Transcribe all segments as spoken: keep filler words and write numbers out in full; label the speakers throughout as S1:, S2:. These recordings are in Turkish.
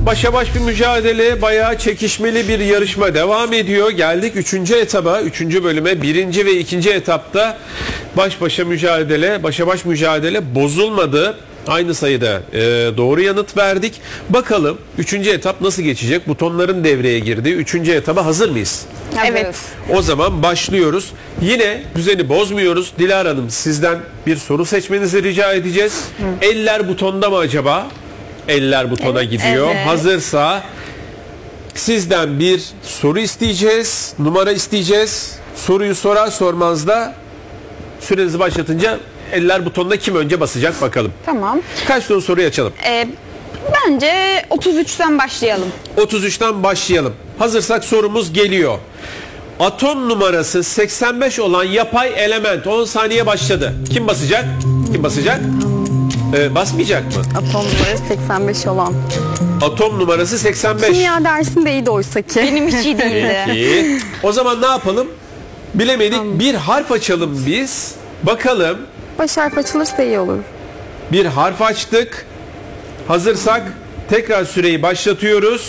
S1: Başa baş bir mücadele, bayağı çekişmeli bir yarışma devam ediyor. Geldik üçüncü etaba, üçüncü bölüme. Birinci ve ikinci etapta baş başa mücadele, başa baş mücadele bozulmadı. Aynı sayıda e, doğru yanıt verdik. Bakalım üçüncü etap nasıl geçecek? Butonların devreye girdiği üçüncü etaba hazır mıyız?
S2: Evet.
S1: O zaman başlıyoruz. Yine düzeni bozmuyoruz. Dilara Hanım, sizden bir soru seçmenizi rica edeceğiz. Hı. Eller butonda mı acaba? Eller butona evet, gidiyor. Evet. Hazırsa sizden bir soru isteyeceğiz. Numara isteyeceğiz. Soruyu sorar sormaz da sürenizi başlatınca eller butonuna kim önce basacak bakalım.
S2: Tamam.
S1: Kaç tane soruyu açalım?
S2: Ee, bence otuz üçten başlayalım.
S1: otuz üçten başlayalım. Hazırsak sorumuz geliyor. Atom numarası seksen beş olan yapay element. on saniye başladı. Kim basacak? Kim basacak? Ee, basmayacak mı?
S3: Atom numarası seksen beş olan.
S1: Atom numarası seksen beş.
S3: Kimya dersinde iyiydi oysa ki.
S2: Benim hiç iyi değildi.
S1: Peki. O zaman ne yapalım? Bilemedik. Tamam. Bir harf açalım biz. Bakalım.
S3: Baş harf açılırsa iyi olur.
S1: Bir harf açtık. Hazırsak tekrar süreyi başlatıyoruz.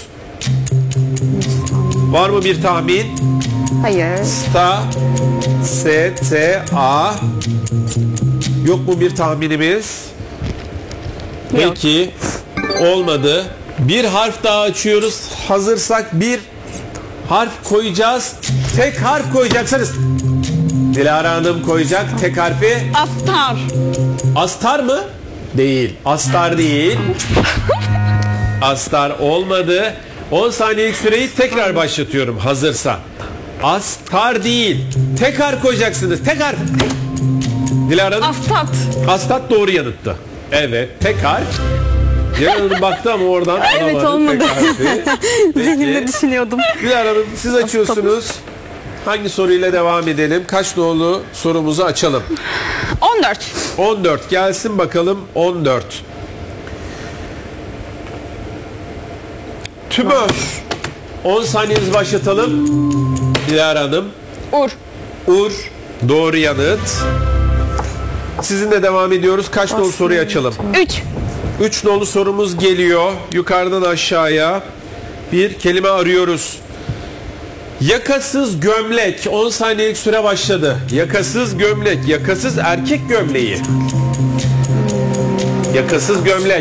S1: Var mı bir tahmin?
S3: Hayır.
S1: Sta, S, T, A. Yok mu bir tahminimiz?
S3: Yok.
S1: Peki. Olmadı. Bir harf daha açıyoruz. Hazırsak bir harf koyacağız. Tek harf koyacaksınız. Dilara Hanım koyacak tek harfi.
S2: Astar.
S1: Astar mı? Değil. Astar değil. Astar olmadı. on saniyelik süreyi tekrar başlatıyorum hazırsa. Astar değil. Tek harf koyacaksınız. Tek harf. Dilara Hanım.
S2: Astat.
S1: Astat doğru yanıttı. Evet. Tek harf. Dilara Hanım baktı ama oradan
S3: evet,
S1: alamadı.
S3: olmadı.
S1: Tek
S3: Zihnimde düşünüyordum.
S1: Dilara Hanım siz açıyorsunuz. Hangi soruyla devam edelim? Kaç nolu sorumuzu açalım?
S2: on dört.
S1: on dört gelsin bakalım. on dört. Tümör. on saniyenizi başlatalım. Dilara Hanım.
S2: Ur.
S1: Ur. Doğru yanıt. Sizinle devam ediyoruz. Kaç nolu soruyu açalım?
S2: üç.
S1: üç nolu sorumuz geliyor. Yukarıdan aşağıya bir kelime arıyoruz. Yakasız gömlek. on saniyelik süre başladı. Yakasız gömlek. Yakasız erkek gömleği. Yakasız gömlek.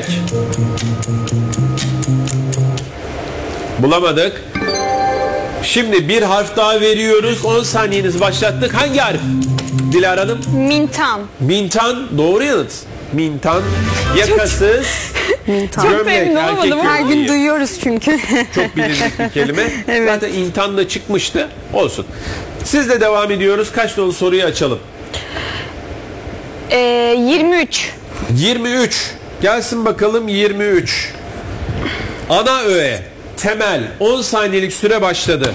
S1: Bulamadık. Şimdi bir harf daha veriyoruz. on saniyenizi başlattık. Hangi harf? Dilara Hanım.
S2: Mintan.
S1: Mintan. Doğru yanıt. Mintan. Yakasız
S3: Mintan.
S1: gömlek.
S2: Çok
S1: Erkek gömleği.
S3: Her gün duyuyoruz çünkü.
S1: Çok bilindik bir kelime.
S3: Evet.
S1: Zaten intan da çıkmıştı. Olsun. Sizle devam ediyoruz. Kaç nolu soruyu açalım?
S2: Ee, yirmi üç.
S1: yirmi üç. Gelsin bakalım yirmi üç. Ana öğe. Temel. on saniyelik süre başladı.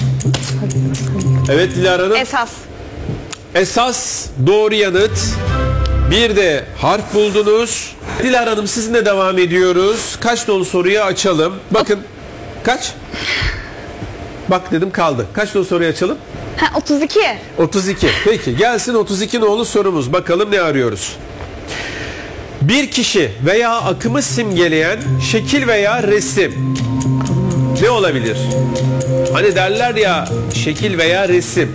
S1: Evet Dilara Hanım.
S2: Esas.
S1: Esas doğru yanıt. Bir de harf buldunuz. Dilara Hanım sizinle devam ediyoruz. Kaç nolu soruyu açalım? Bakın. Kaç? Bak dedim kaldı. Kaç nolu soruyu açalım?
S2: Ha, otuz iki.
S1: otuz iki. Peki gelsin otuz iki nolu sorumuz. Bakalım ne arıyoruz? Bir kişi veya akımı simgeleyen şekil veya resim. Ne olabilir? Hani derler ya şekil veya resim.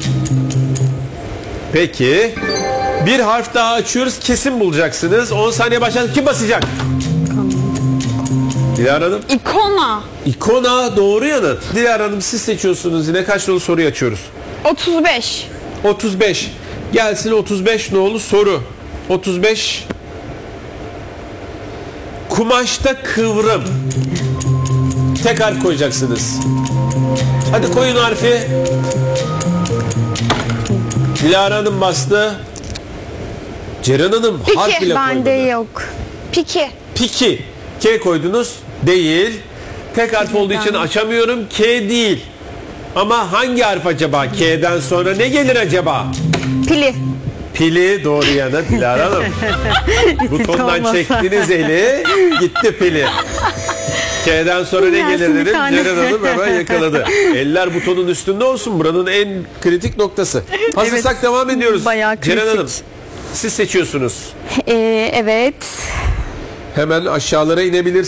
S1: Peki. Bir harf daha açıyoruz. Kesin bulacaksınız. on saniye başladı. Kim basacak? Dilara Hanım.
S2: İkona.
S1: İkona doğru yanıt. Dilara Hanım siz seçiyorsunuz yine. Kaç nolu soruyu açıyoruz?
S2: otuz beş.
S1: otuz beş. Gelsin otuz beş nolu soru. otuz beş. Kumaşta kıvrım. Tek harf koyacaksınız. Hadi koyun harfi. Dilara Hanım bastı. Ceren Hanım
S2: Peki,
S1: harf bile koymadı.
S3: Bende yok.
S2: Piki.
S1: Piki. K koydunuz. Değil. Tek harf olduğu için açamıyorum. K değil. Ama hangi harf acaba? K'den sonra ne gelir acaba?
S3: Pili.
S1: Pili doğru yanıt Dilara Hanım. Butondan çektiniz eli. Gitti pili. K'den sonra ne gelir dedim. Ceren Hanım hemen yakaladı. Eller butonun üstünde olsun. Buranın en kritik noktası. Hazırsak evet, devam ediyoruz.
S3: Bayağı kritik.
S1: Ceren Hanım siz seçiyorsunuz.
S3: Ee, evet.
S1: Hemen aşağılara inebilirsiniz.